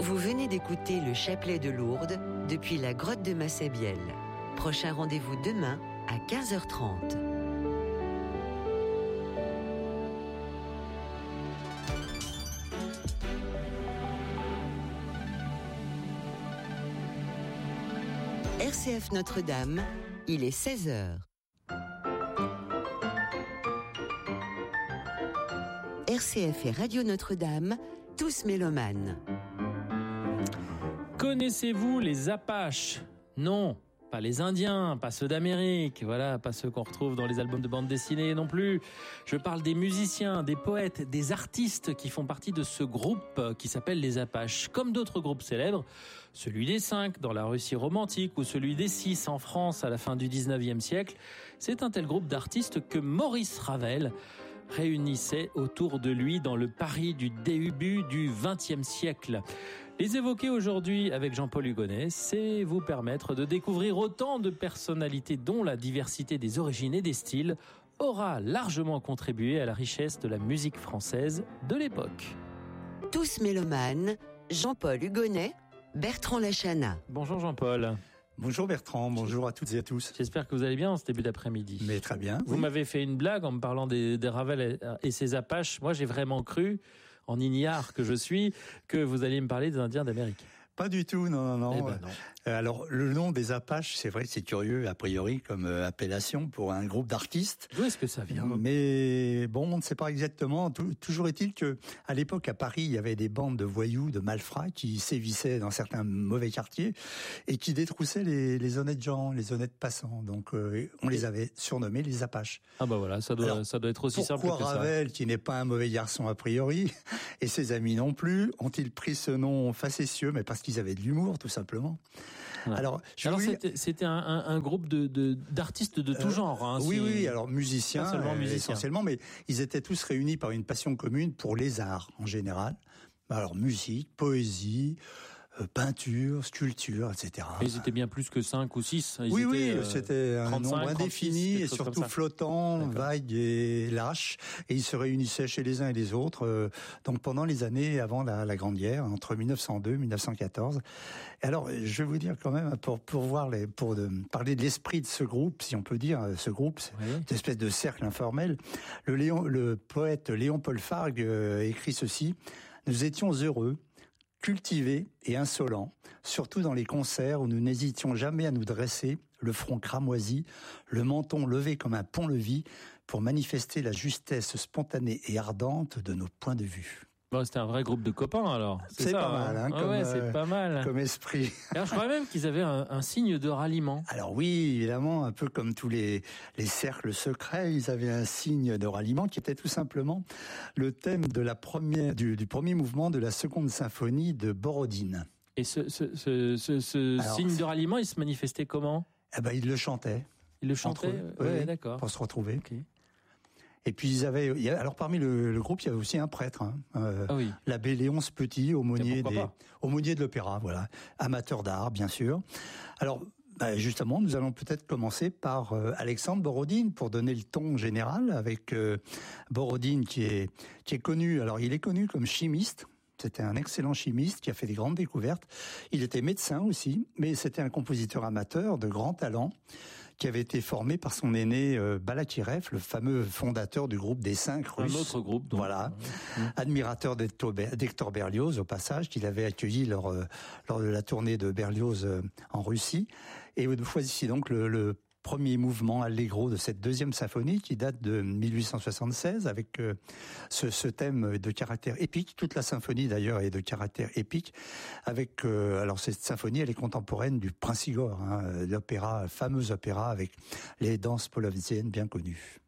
Vous venez d'écouter le chapelet de Lourdes depuis la grotte de Massabielle. Prochain rendez-vous demain à 15h30. RCF Notre-Dame, il est 16h. RCF et Radio Notre-Dame, tous mélomanes. Connaissez-vous les Apaches ? Non, pas les Indiens, pas ceux d'Amérique, voilà, pas ceux qu'on retrouve dans les albums de bande dessinée non plus. Je parle des musiciens, des poètes, des artistes qui font partie de ce groupe qui s'appelle les Apaches. Comme d'autres groupes célèbres, celui des 5 dans la Russie romantique ou celui des 6 en France à la fin du 19e siècle, c'est un tel groupe d'artistes que Maurice Ravel réunissait autour de lui dans le Paris du début du XXe siècle. Les évoquer aujourd'hui avec Jean-Paul Hugonnet, c'est vous permettre de découvrir autant de personnalités dont la diversité des origines et des styles aura largement contribué à la richesse de la musique française de l'époque. Tous mélomanes, Jean-Paul Hugonnet, Bertrand Lachana. Bonjour Jean-Paul. Bonjour Bertrand, bonjour à toutes et à tous. J'espère que vous allez bien en ce début d'après-midi. Mais très bien. Vous m'avez fait une blague en me parlant des Ravel et ses Apaches. Moi, j'ai vraiment cru, en ignare que je suis, que vous alliez me parler des Indiens d'Amérique. Pas du tout, non. Eh ben non. Alors, le nom des Apaches, c'est vrai, c'est curieux, a priori, comme appellation pour un groupe d'artistes. D'où est-ce que ça vient ? Mais bon, on ne sait pas exactement. Toujours est-il que, à l'époque, à Paris, il y avait des bandes de voyous, de malfrats qui sévissaient dans certains mauvais quartiers et qui détroussaient les honnêtes gens, les honnêtes passants. Donc, on les avait surnommés les Apaches. Ah bah voilà, ça doit être aussi simple que ça. Pourquoi Ravel, qui n'est pas un mauvais garçon a priori, et ses amis non plus, ont-ils pris ce nom facétieux, mais parce qu'ils avaient de l'humour, tout simplement. Ouais. Alors c'était un groupe d'artistes de tout genre. Hein, oui, alors musiciens, essentiellement, mais ils étaient tous réunis par une passion commune pour les arts en général. Alors musique, poésie, peinture, sculpture, etc. Et ils étaient bien plus que 5 ou 6. Oui, c'était un nombre indéfini et surtout flottant, vague et lâche. Et ils se réunissaient chez les uns et les autres. Donc pendant les années avant la Grande Guerre, entre 1902 et 1914. Et alors, je vais vous dire quand même, pour parler de l'esprit de ce groupe, si on peut dire, ce groupe, cette espèce de cercle informel, le poète Léon-Paul Fargue écrit ceci: « Nous étions heureux, cultivés et insolents, surtout dans les concerts où nous n'hésitions jamais à nous dresser, le front cramoisi, le menton levé comme un pont-levis, pour manifester la justesse spontanée et ardente de nos points de vue. » Bon, c'était un vrai groupe de copains, alors. C'est pas mal, hein, c'est pas mal. Comme esprit. Alors, je crois même qu'ils avaient un signe de ralliement. Alors oui, évidemment, un peu comme tous les cercles secrets, ils avaient un signe de ralliement qui était tout simplement le thème de du premier mouvement de la seconde symphonie de Borodine. Et ce signe de ralliement, il se manifestait comment ? Eh ben, ils le chantaient. Ils le chantaient, ouais, d'accord. Pour se retrouver. Okay. Et puis alors parmi le groupe, il y avait aussi un prêtre, oui. L'abbé Léonce Petit, aumônier de l'opéra, voilà, amateur d'art bien sûr. Alors justement, nous allons peut-être commencer par Alexandre Borodine pour donner le ton général avec Borodine qui est connu. Alors il est connu comme chimiste. C'était un excellent chimiste qui a fait des grandes découvertes. Il était médecin aussi, mais c'était un compositeur amateur de grand talent qui avait été formé par son aîné Balakirev, le fameux fondateur du groupe des 5 Russes. Un autre groupe. Donc. Voilà. Admirateur d'Hector Berlioz, au passage, qu'il avait accueilli lors de la tournée de Berlioz en Russie. Et voici donc le premier mouvement allegro de cette deuxième symphonie qui date de 1876 avec ce thème de caractère épique. Toute la symphonie d'ailleurs est de caractère épique avec alors cette symphonie elle est contemporaine du Prince Igor, l'opéra, fameux opéra avec les danses polovziennes bien connues.